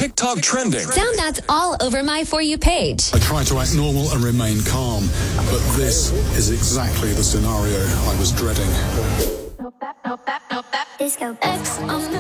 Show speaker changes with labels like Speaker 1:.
Speaker 1: TikTok trending.
Speaker 2: Sound that's all over my For You page.
Speaker 3: I try to act normal and remain calm, but this is exactly the scenario I was dreading.
Speaker 4: Disco X on the